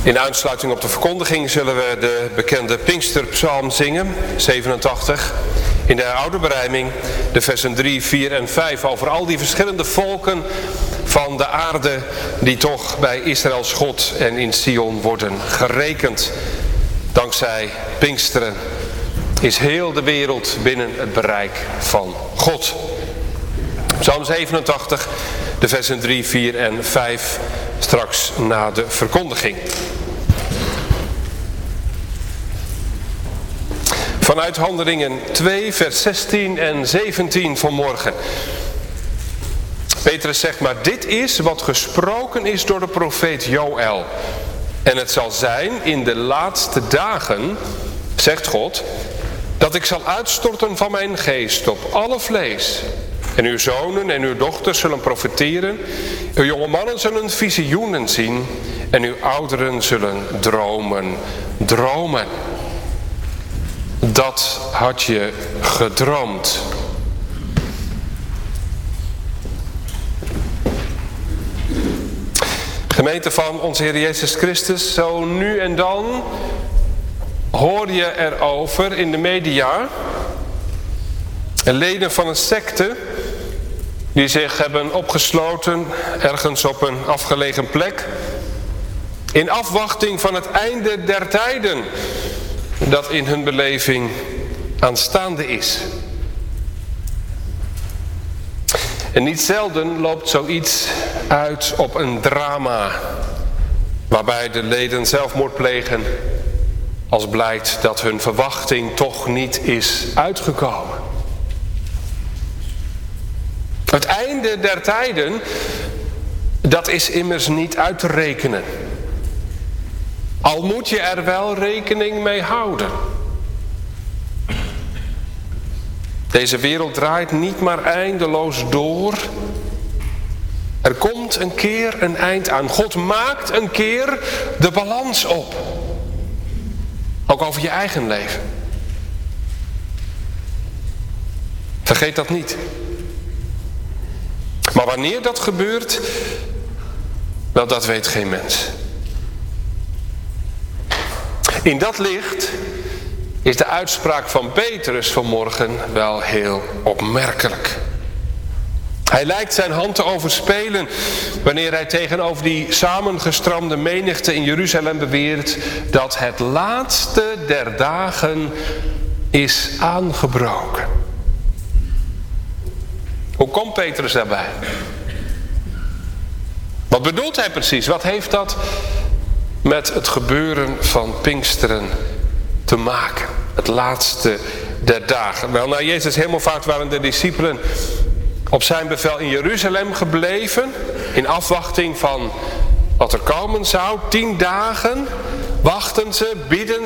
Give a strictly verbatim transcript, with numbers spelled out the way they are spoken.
In aansluiting op de verkondiging zullen we de bekende Pinksterpsalm zingen, zevenentachtig. In de oude berijming de versen drie, vier en vijf over al die verschillende volken van de aarde die toch bij Israëls God en in Sion worden gerekend. Dankzij Pinksteren is heel de wereld binnen het bereik van God. Psalm zevenentachtig, de versen drie, vier en vijf, straks na de verkondiging. Vanuit Handelingen twee, vers zestien en zeventien vanmorgen. Petrus zegt, maar dit is wat gesproken is door de profeet Joël. En het zal zijn in de laatste dagen, zegt God, dat ik zal uitstorten van mijn geest op alle vlees. En uw zonen en uw dochters zullen profeteren. Uw jonge mannen zullen visioenen zien. En uw ouderen zullen dromen. Dromen. Dat had je gedroomd. Gemeente van onze Heer Jezus Christus, zo nu en dan hoor je erover in de media leden van een secte die zich hebben opgesloten ergens op een afgelegen plek in afwachting van het einde der tijden dat in hun beleving aanstaande is. En niet zelden loopt zoiets uit op een drama waarbij de leden zelfmoord plegen als blijkt dat hun verwachting toch niet is uitgekomen. Het einde der tijden, dat is immers niet uit te rekenen. Al moet je er wel rekening mee houden. Deze wereld draait niet maar eindeloos door. Er komt een keer een eind aan. God maakt een keer de balans op. Ook over je eigen leven. Vergeet dat niet. Maar wanneer dat gebeurt, wel, dat weet geen mens. In dat licht is de uitspraak van Petrus vanmorgen wel heel opmerkelijk. Hij lijkt zijn hand te overspelen wanneer hij tegenover die samengestramde menigte in Jeruzalem beweert dat het laatste der dagen is aangebroken. Hoe komt Petrus daarbij? Wat bedoelt hij precies? Wat heeft dat met het gebeuren van Pinksteren te maken? Het laatste der dagen. Wel, na Jezus' hemelvaart waren de discipelen op zijn bevel in Jeruzalem gebleven, in afwachting van wat er komen zou. Tien dagen wachten ze, bidden